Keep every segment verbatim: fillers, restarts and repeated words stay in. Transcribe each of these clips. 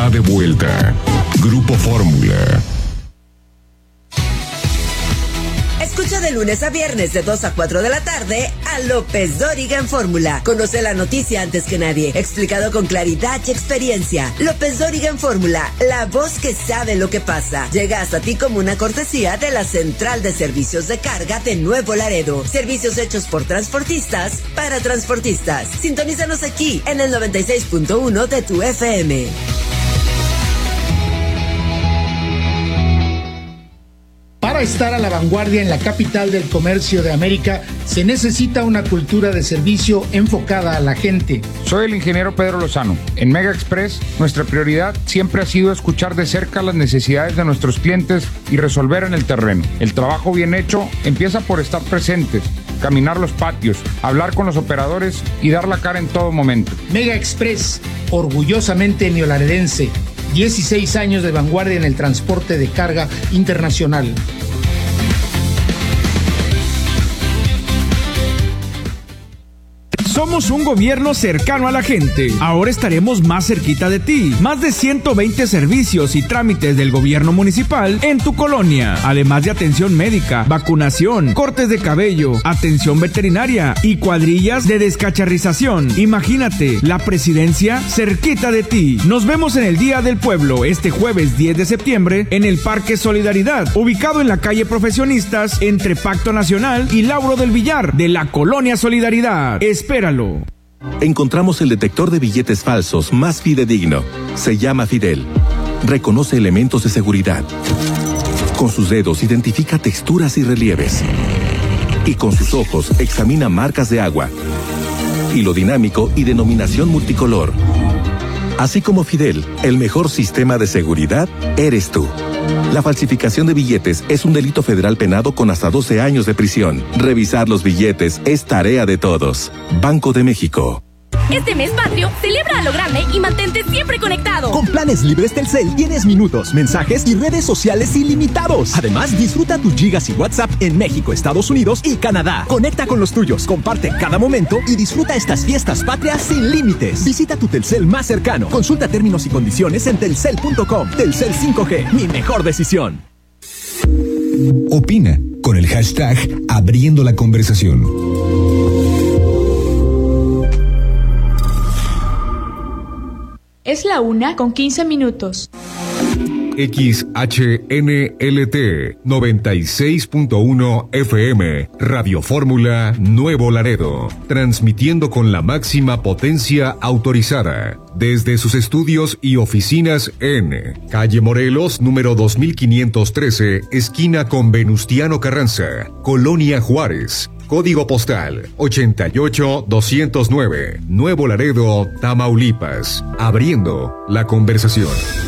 está de vuelta. Grupo Fórmula. Escucha de lunes a viernes de dos a cuatro de la tarde a López Dóriga en Fórmula. Conoce la noticia antes que nadie, explicado con claridad y experiencia. López Dóriga en Fórmula, la voz que sabe lo que pasa. Llega hasta ti como una cortesía de la Central de Servicios de Carga de Nuevo Laredo. Servicios hechos por transportistas para transportistas. Sintonízanos aquí en el noventa y seis punto uno de tu F M. Para estar a la vanguardia en la capital del comercio de América, se necesita una cultura de servicio enfocada a la gente. Soy el ingeniero Pedro Lozano. En Mega Express, nuestra prioridad siempre ha sido escuchar de cerca las necesidades de nuestros clientes y resolver en el terreno. El trabajo bien hecho empieza por estar presentes, caminar los patios, hablar con los operadores y dar la cara en todo momento. Mega Express, orgullosamente neolaredense. dieciséis años de vanguardia en el transporte de carga internacional. Somos un gobierno cercano a la gente. Ahora estaremos más cerquita de ti. Más de ciento veinte servicios y trámites del gobierno municipal en tu colonia. Además de atención médica, vacunación, cortes de cabello, atención veterinaria y cuadrillas de descacharrización. Imagínate, la presidencia cerquita de ti. Nos vemos en el Día del Pueblo este jueves diez de septiembre en el Parque Solidaridad, ubicado en la calle Profesionistas entre Pacto Nacional y Lauro del Villar de la Colonia Solidaridad. Espera. Encontramos el detector de billetes falsos más fidedigno. Se llama Fidel. Reconoce elementos de seguridad. Con sus dedos identifica texturas y relieves. Y con sus ojos examina marcas de agua. Hilo dinámico y denominación multicolor. Así como Fidel, el mejor sistema de seguridad eres tú. La falsificación de billetes es un delito federal penado con hasta doce años de prisión. Revisar los billetes es tarea de todos. Banco de México. Este mes patrio, celebra a lo grande y mantente siempre conectado. Con planes libres Telcel tienes minutos, mensajes y redes sociales ilimitados. Además, disfruta tus gigas y WhatsApp en México, Estados Unidos y Canadá. Conecta con los tuyos, comparte cada momento y disfruta estas fiestas patrias sin límites. Visita tu Telcel más cercano. Consulta términos y condiciones en telcel punto com. Telcel cinco G, mi mejor decisión. Opina con el hashtag Abriendo la Conversación. Es la una con quince minutos. X H N L T noventa y seis punto uno F M, Radio Fórmula Nuevo Laredo, transmitiendo con la máxima potencia autorizada, desde sus estudios y oficinas en Calle Morelos, número dos mil quinientos trece, esquina con Venustiano Carranza, Colonia Juárez. Código postal ochenta y ocho doscientos nueve, Nuevo Laredo, Tamaulipas. Abriendo la conversación.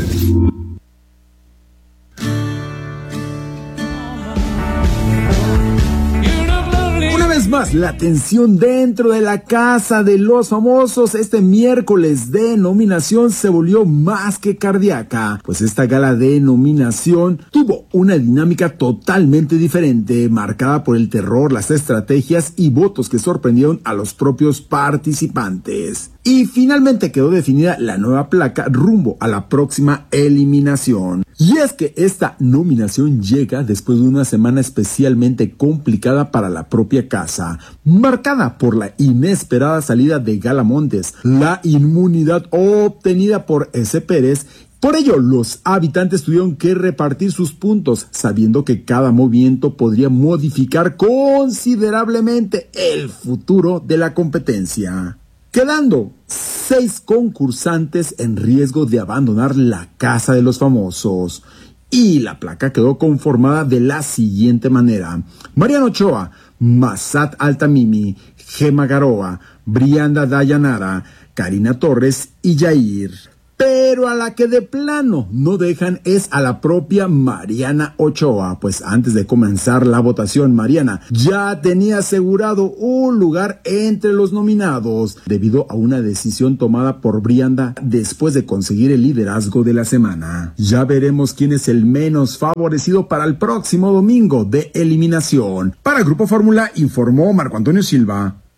Más la atención dentro de la Casa de los Famosos. Este miércoles de nominación se volvió más que cardíaca, pues esta gala de nominación tuvo una dinámica totalmente diferente, marcada por el terror, las estrategias y votos que sorprendieron a los propios participantes. Y finalmente quedó definida la nueva placa rumbo a la próxima eliminación. Y es que esta nominación llega después de una semana especialmente complicada para la propia casa, marcada por la inesperada salida de Gala Montes, la inmunidad obtenida por S. Pérez. Por ello, los habitantes tuvieron que repartir sus puntos, sabiendo que cada movimiento podría modificar considerablemente el futuro de la competencia, quedando seis concursantes en riesgo de abandonar la Casa de los Famosos. Y la placa quedó conformada de la siguiente manera: Mariana Ochoa, Massat Altamimi, Gema Garoa, Brianda Dayanara, Karina Torres y Yair. Pero a la que de plano no dejan es a la propia Mariana Ochoa, pues antes de comenzar la votación, Mariana ya tenía asegurado un lugar entre los nominados, debido a una decisión tomada por Brianda después de conseguir el liderazgo de la semana. Ya veremos quién es el menos favorecido para el próximo domingo de eliminación. Para Grupo Fórmula informó Marco Antonio Silva.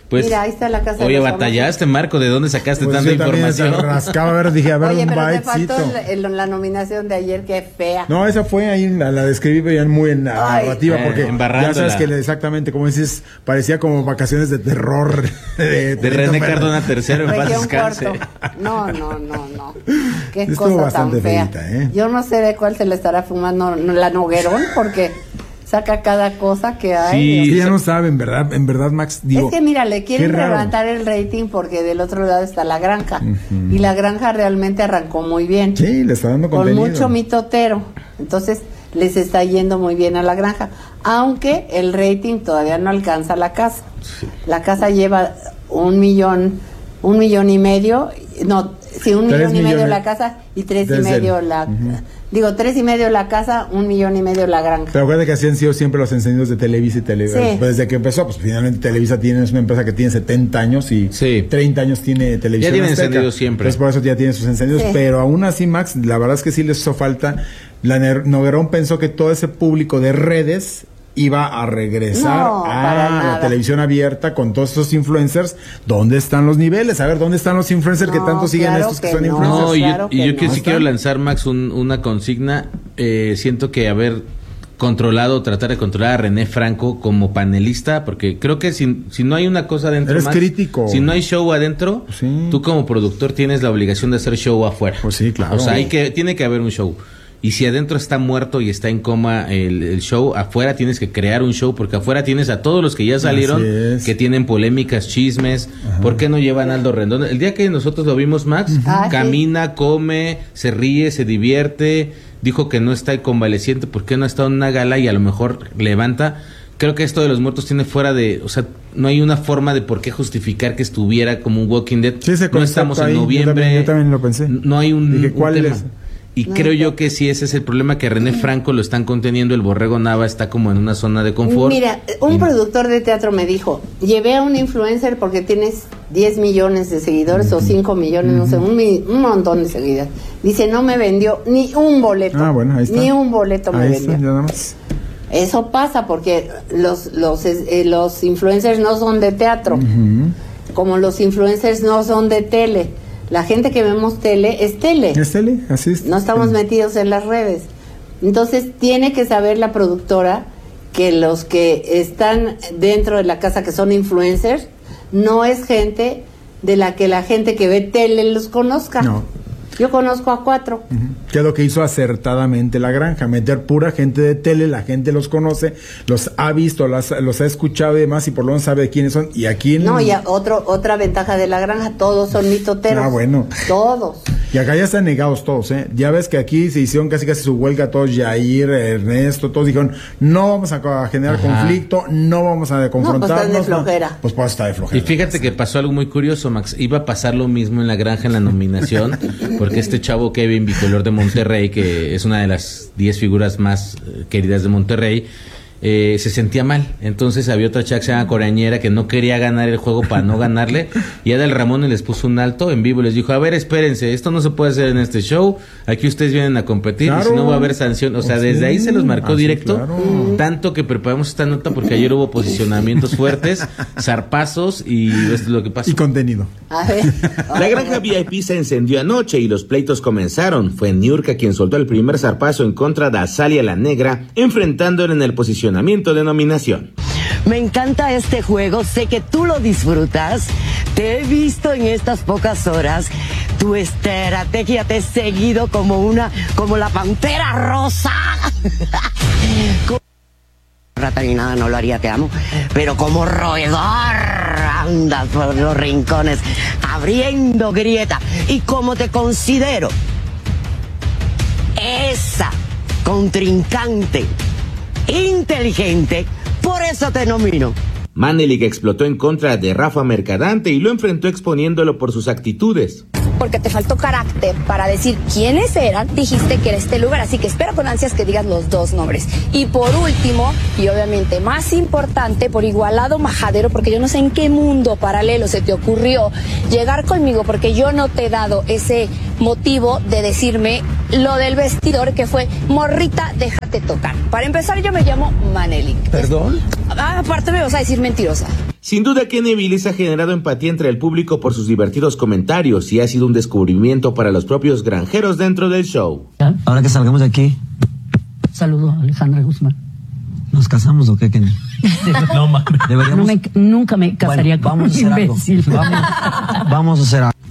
Pues, mira, ahí está la casa oye, de los batallaste, Marco, ¿de dónde sacaste pues tanta yo información? También rascaba, a ver, dije, a ver, oye, un pero bytecito. te faltó el, el, la nominación de ayer, qué fea. No, esa fue ahí, la, la describí pero muy en la Ay, narrativa, eh, porque ya sabes que exactamente, como dices, parecía como vacaciones de terror. De, de René Cardona tercero, en paz descanse. No, no, no, no. Qué Estuvo cosa tan fea. Feita, ¿eh? Yo no sé de cuál se le estará fumando la Noguerón, porque saca cada cosa que hay. Sí, ya no saben, ¿verdad? En verdad, Max, digo, es que mira, le quieren levantar el rating porque del otro lado está La Granja. Uh-huh. Y La Granja realmente arrancó muy bien. Sí, le está dando contenido. Con mucho mitotero. Entonces, les está yendo muy bien a La Granja. Aunque el rating todavía no alcanza La Casa. Sí. La Casa lleva un millón, un millón y medio, no, sí, un millón y medio La Casa y tres y medio La... Uh-huh. Digo, tres y medio La Casa, un millón y medio La Granja. Pero acuérdate que así han sido siempre los encendidos de Televisa y Televisa. Sí. Desde que empezó, pues finalmente Televisa tiene, es una empresa que tiene setenta años y sí. treinta años tiene Televisión. Ya tiene Azteca. encendidos siempre. Entonces por eso ya tiene sus encendidos. Sí. Pero aún así, Max, la verdad es que sí les hizo falta. La Noguerón pensó que todo ese público de redes iba a regresar no, a la televisión abierta con todos esos influencers. ¿Dónde están los niveles? A ver, ¿dónde están los influencers no, que tanto siguen claro estos que, que son no, influencers? No, y claro yo, y yo que no. sí quiero lanzar, Max, un, una consigna. Eh, siento que haber controlado, tratar de controlar a René Franco como panelista, porque creo que si, si no hay una cosa adentro, eres Max, crítico. Si no hay show adentro, sí. Tú como productor tienes la obligación de hacer show afuera. Pues sí, claro. O sea, hay que, tiene que haber un show. Y si adentro está muerto y está en coma el, el show, afuera tienes que crear un show, porque afuera tienes a todos los que ya salieron, que tienen polémicas, chismes. Ajá. ¿Por qué no llevan a Aldo Rendón? El día que nosotros lo vimos, Max, ah, camina, sí. come, se ríe, se divierte, dijo que no está convaleciente porque no ha estado en una gala y a lo mejor levanta. Creo que esto de los muertos tiene fuera de, o sea, no hay una forma de por qué justificar que estuviera como un Walking Dead. Sí, no estamos en ahí. noviembre. Yo también, yo también lo pensé. No hay un, Dije, ¿cuál un tema. Es? Y no, creo no. yo que sí, ese es el problema, que René Franco lo están conteniendo, el Borrego Nava está como en una zona de confort. Mira, un y... productor de teatro me dijo, llevé a un influencer porque tienes diez millones de seguidores uh-huh. o cinco millones, uh-huh. no sé, un, un montón de seguidores. Dice, no me vendió ni un boleto. Ah, bueno, ahí está. Ni un boleto me ahí vendió. Está, nada más. Eso pasa porque los, los, eh, los influencers no son de teatro, uh-huh. como los influencers no son de tele. La gente que vemos tele es tele. Es tele, así es. No estamos metidos en las redes. Entonces tiene que saber la productora que los que están dentro de la casa, que son influencers, no es gente de la que la gente que ve tele los conozca. No. Yo conozco a cuatro. Uh-huh. Que es lo que hizo acertadamente La Granja, meter pura gente de tele, la gente los conoce, los ha visto, los, los ha escuchado y demás, y por lo menos sabe quiénes son. Y aquí en... No, y otro, otra ventaja de La Granja, todos son mitoteros. Ah, bueno. Todos. Y acá ya están negados todos, ¿eh? Ya ves que aquí se hicieron casi casi su huelga todos, Yair, Ernesto, todos dijeron, no vamos a generar Ajá. conflicto, no vamos a confrontarnos. No, pues están de flojera. No. Pues pues está de flojera. Y fíjate que pasó algo muy curioso, Max. Iba a pasar lo mismo en La Granja en la nominación, porque este chavo Kevin Bicolor de Monterrey, que es una de las diez figuras más eh, queridas de Monterrey, eh, se sentía mal. Entonces había otra chica que se llama Corañera que no quería ganar el juego para no ganarle, y Adal Ramón les puso un alto en vivo y les dijo, a ver, espérense, esto no se puede hacer en este show, aquí ustedes vienen a competir, claro. Y si no va a haber sanción. O sea, oh, desde sí. ahí se los marcó ah, directo, sí, claro. Tanto que preparamos esta nota porque ayer hubo posicionamientos fuertes, zarpazos, y esto es lo que pasó. Y contenido. A ver. La Granja V I P se encendió anoche y los pleitos comenzaron. Fue Niurka quien soltó el primer zarpazo en contra de Azalia la Negra, enfrentándola en el posicionamiento de nominación. Me encanta este juego, sé que tú lo disfrutas, te he visto en estas pocas horas, tu estrategia te he seguido como una, como la pantera rosa. Rata ni nada, no lo haría, te amo, pero como roedor andas por los rincones abriendo grieta, y como te considero esa contrincante inteligente, por eso te nomino. Manelik explotó en contra de Rafa Mercadante y lo enfrentó exponiéndolo por sus actitudes. Porque te faltó carácter para decir quiénes eran, dijiste que era este lugar, así que espero con ansias que digas los dos nombres. Y por último, y obviamente más importante, por igualado majadero, porque yo no sé en qué mundo paralelo se te ocurrió llegar conmigo, porque yo no te he dado ese motivo de decirme lo del vestidor, que fue, morrita, déjate tocar. Para empezar, yo me llamo Manelik. ¿Perdón? Ah, aparte me vas a decir mentirosa. Sin duda, Kenny Villis ha generado empatía entre el público por sus divertidos comentarios y ha sido un descubrimiento para los propios granjeros dentro del show. Ahora que salgamos de aquí, saludo a Alejandra Guzmán. ¿nos casamos o qué, Kenny? No mames. Deberíamos... No me, nunca me casaría bueno, con vamos un a hacer imbécil. Algo. Vamos, vamos a hacer algo.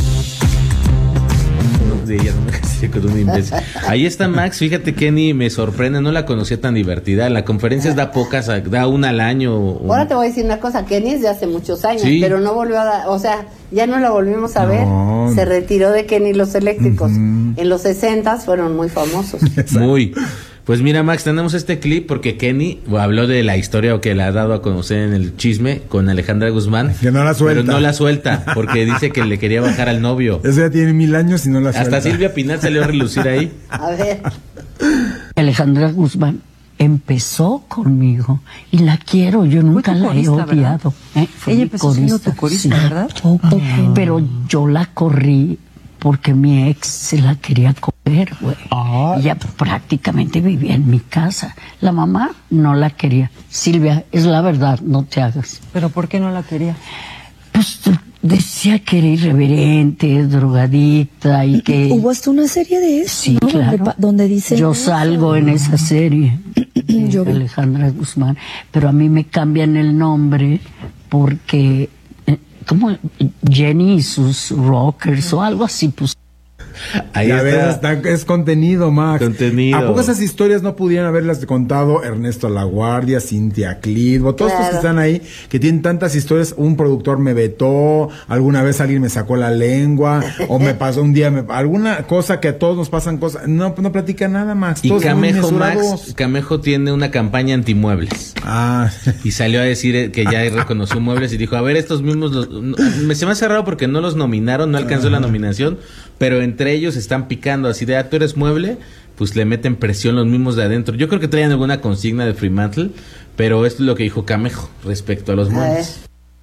De ella no me casé con un imbécil. Ahí está Max, fíjate, Kenny, me sorprende, no la conocía tan divertida. En las conferencias da pocas, da una al año. Un... Ahora te voy a decir una cosa, Kenny es de hace muchos años, sí, pero no volvió a dar, o sea, ya no la volvimos a ver. No. Se retiró de Kenny los Eléctricos. Uh-huh. En los sesentas fueron muy famosos. Muy. Pues mira, Max, tenemos este clip porque Kenny habló de la historia que le ha dado a conocer en el chisme con Alejandra Guzmán. Que no la suelta. Pero no la suelta, porque dice que le quería bajar al novio. Eso ya tiene mil años y no la suelta. Hasta Silvia Pinal salió a relucir ahí. A ver. Alejandra Guzmán empezó conmigo y la quiero, yo nunca la he odiado. ¿eh? Ella empezó siendo tu corista, sí, ¿verdad? Uh-huh. Pero yo la corrí porque mi ex se la quería comer, güey. Ah. Ella prácticamente vivía en mi casa. La mamá no la quería. Silvia, es la verdad, no te hagas. ¿Pero por qué no la quería? Pues decía que era irreverente, drogadicta y que... Hubo hasta una serie de eso, sí, ¿no? claro. Donde, donde dice... Yo salgo en esa serie. Yo vi. Alejandra Guzmán. Pero a mí me cambian el nombre porque... como Jenny y sus rockers o algo así, pues. Ahí ya está. Ves, está, es contenido, Max. Contenido. ¿A poco esas historias no pudieran haberlas contado Ernesto Laguardia, Cintia Clitbo, todos claro. estos que están ahí, que tienen tantas historias? Un productor me vetó, alguna vez alguien me sacó la lengua, o me pasó un día, me, alguna cosa que a todos nos pasan cosas. No, no platica nada, Max. Y Camejo, Max, Camejo tiene una campaña antimuebles. Ah. Y salió a decir que ya reconoció muebles y dijo, a ver, estos mismos, los, no, me se me hace raro porque no los nominaron, no alcanzó uh-huh. la nominación, pero entre ellos están picando así de, ah, tú eres mueble, pues le meten presión los mismos de adentro. Yo creo que traían alguna consigna de Fremantle, pero esto es lo que dijo Camejo respecto a los muebles.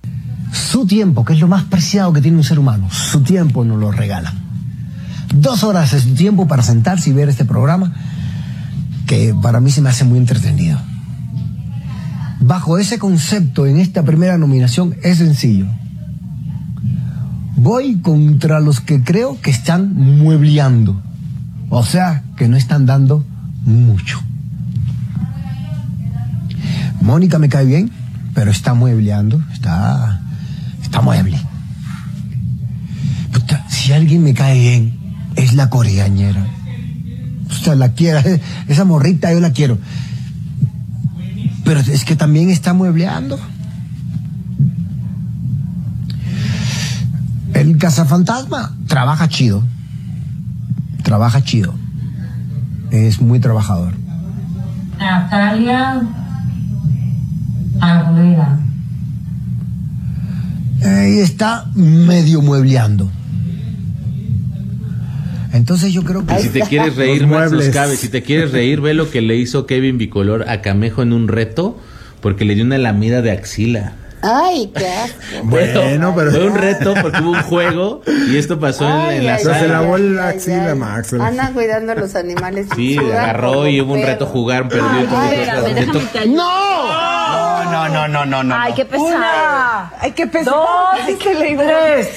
Su tiempo, que es lo más preciado que tiene un ser humano, su tiempo nos lo regala. Dos horas de su tiempo para sentarse y ver este programa, que para mí se me hace muy entretenido. Bajo ese concepto, en esta primera nominación, es sencillo. Voy contra los que creo que están muebleando, o sea, que no están dando mucho. Mónica me cae bien, pero está muebleando, está, está mueble. Puta, si alguien me cae bien, es la coreañera. O sea, la quiero, esa morrita yo la quiero. Pero es que también está muebleando. El cazafantasma trabaja chido. Trabaja chido. Es muy trabajador. Natalia Aguilera. Eh, está medio muebleando. Entonces yo creo que... Y si te quieres reír, Max, nos cabe. Si te quieres reír, ve lo que le hizo Kevin Bicolor a Camejo en un reto, porque le dio una lamida de axila. Ay, qué asco. Bueno, pero... Fue un reto porque hubo un juego y esto pasó ay, en, en la ay, sala. Se lavó la axila, Max. Andan cuidando a los animales. Sí, agarró y hubo un reto jugar, perdió. Ay, espérame, déjame te... ¡No! No, no, no, no, no. Ay, qué pesado. Una. Ay, qué pesado. Dos. Ay, qué le tres.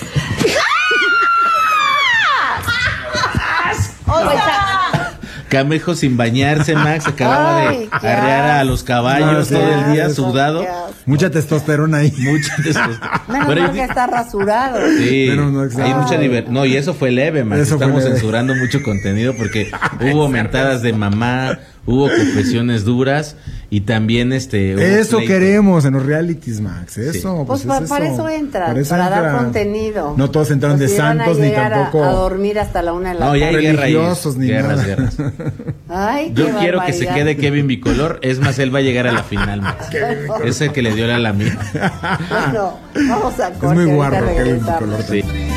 O sea, Camejo sin bañarse, Max, acababa ay, de arrear a los caballos no, todo el día sudado. Mucha testosterona ahí. Mucha testosterona. Menos Pero mal que está rasurado. Sí, no, hay mucha diversión. No, y eso fue leve, Max. Eso Estamos censurando leve. mucho contenido porque hubo mentadas de mamá, hubo confesiones duras y también este... Eso pleito. Queremos en los realities, Max. Eso, sí. Pues, pues para, es para eso. eso entran, para, eso para entra. dar contenido. No todos entraron pues de santos ni tampoco... A, a dormir hasta la una de la tarde. No, ya hay religiosos guerra, ni guerras, nada. guerras. Ay, Yo quiero que se quede Kevin Bicolor. Es más, él va a llegar a la final, Max. Es el que le dio la lamida. Bueno, vamos a corte. Es muy guarro Kevin Bicolor. Sí.